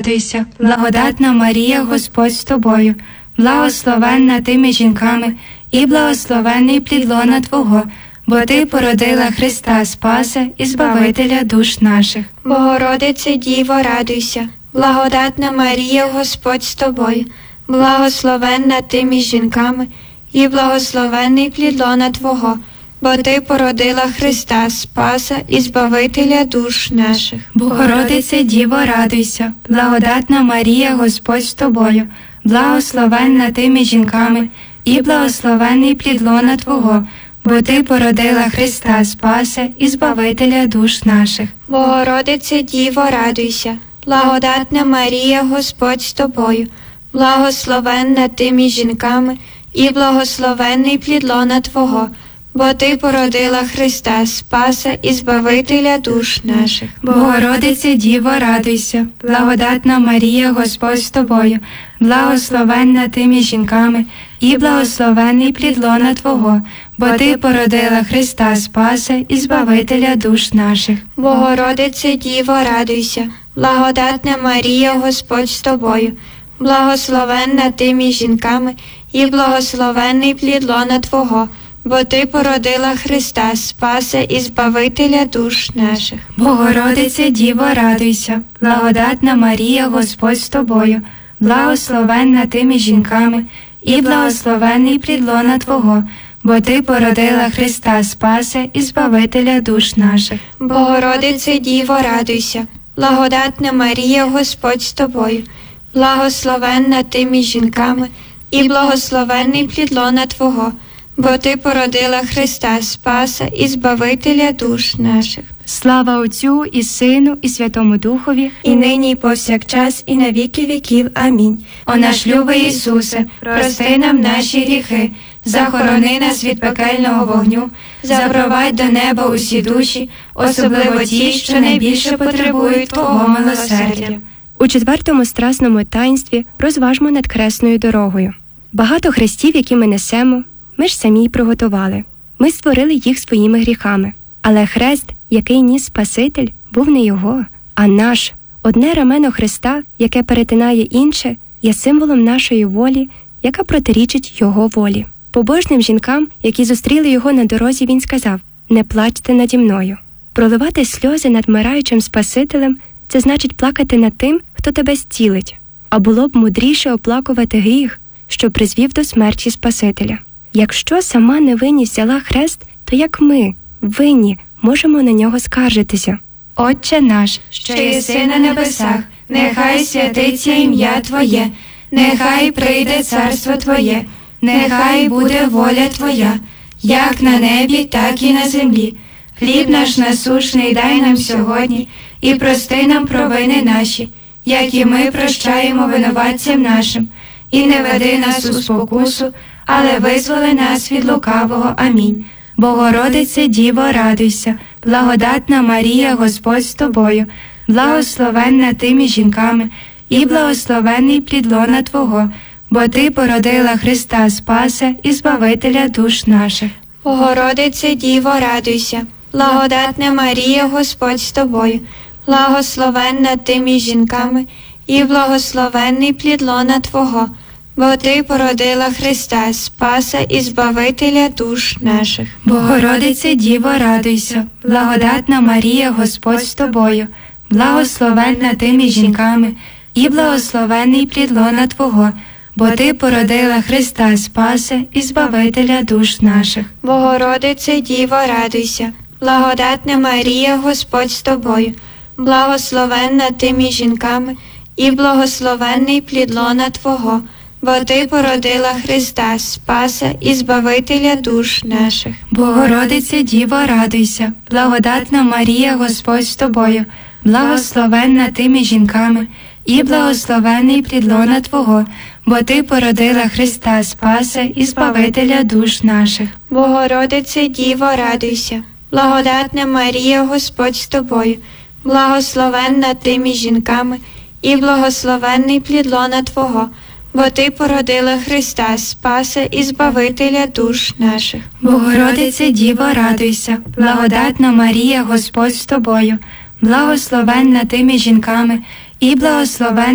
радуйся, благодатна Марія, Господь з тобою, благословенна ти між жінками, і благословенний плід лона Твого, бо Ти породила Христа Спаса і Збавителя душ наших. Богородице Діво, радуйся, благодатна Марія, Господь з тобою, благословенна ти між жінками, і благословенний плід лона Твого, бо Ти породила Христа Спаса і Збавителя душ наших. Богородице Діво, радуйся, благодатна Марія, Господь з тобою, благословенна ти між жінками, і благословенний плід лона Твого, бо Ти породила Христа Спаса і Збавителя душ наших. Богородице Діво, радуйся, благодатна Марія, Господь з тобою, благословенна ти між жінками, і благословенний плід лона Твого, бо Ти породила Христа Спаса і Збавителя душ наших. Богородице Діво, радуйся, благодатна Марія, Господь з тобою, благословенна ти між жінками, і благословенний плід лона Твого, бо Ти породила Христа Спаса і Збавителя душ наших. Богородице Діво, радуйся, благодатна Марія, Господь з тобою, благословенна ти між жінками, і благословенний плід лона Твого, бо Ти породила Христа Спаса і Збавителя душ наших. Богородице Діво, радуйся, благодатна Марія, Господь з тобою, благословенна ти між жінками, і благословенний плід лона Твого, бо Ти породила Христа Спаса і Збавителя душ наших. Богородице Діво, радуйся, благодатна Марія, Господь з тобою, благословенна ти між жінками, і благословенний плід лона Твого, бо Ти породила Христа Спаса і Збавителя душ наших. Слава Отцю і Сину, і Святому Духові, і нині, і повсякчас, і на віки віків. Амінь. О наш любий Ісусе, прости нам наші гріхи, захорони нас від пекельного вогню, запровадь до неба усі душі, особливо ті, що найбільше потребують Твого милосердя. У четвертому страсному таїнстві розважмо над хресною дорогою. Багато хрестів, які ми несемо, ми ж самі й приготували. Ми створили їх своїми гріхами. Але хрест, який ніс Спаситель, був не його, а наш. Одне рамено Христа, яке перетинає інше, є символом нашої волі, яка протирічить його волі. Побожним жінкам, які зустріли його на дорозі, він сказав: «Не плачте наді мною». Проливати сльози над вмираючим Спасителем – це значить плакати над тим, хто тебе зцілить. А було б мудріше оплакувати гріх, що призвів до смерті Спасителя. Якщо сама невинність взяла хрест, то як ми, винні, можемо на нього скаржитися? Отче наш, що єси на небесах, нехай святиться ім'я Твоє, нехай прийде царство Твоє, нехай буде воля Твоя, як на небі, так і на землі. Хліб наш насущний дай нам сьогодні, і прости нам провини наші, як і ми прощаємо винуватцям нашим. І не веди нас у спокусу, але визволи нас від лукавого. Амінь. Богородице Діво, радуйся, благодатна Марія, Господь з тобою, благословенна ти між жінками, і благословенний плід лона Твого, бо Ти породила Христа Спаса і Збавителя душ наших. Богородице Діво, радуйся, благодатна Марія, Господь з тобою, благословенна ти між жінками, і благословенний плід лона Твого, бо Ти породила Христа Спаса і Збавителя душ наших. Богородице Діво, радуйся, благодатна Марія, Господь з тобою, благословенна ти між жінками, і благословенний плід лона Твого, бо Ти породила Христа Спаса і Збавителя душ наших. Богородице Діво, радуйся, благодатна Марія, Господь з тобою, благословенна ти між жінками, і благословенний плід лона Твого, бо Ти породила Христа Спаса і Збавителя душ наших. Богородице Діво, радуйся, благодатна Марія, Господь з тобою, благословенна ти між жінками, і благословенний плід лона Твого, бо Ти породила Христа Спаса і Збавителя душ наших. Богородице Діво, радуйся, благодатна Марія, Господь з тобою, благословенна ти між жінками, і благословенний плід лона Твого, бо Ти породила Христа Спаса і Збавителя душ наших. Богородице Діво, радуйся, благодатна Марія, Господь з тобою, благословенна ти між жінками, і благословенний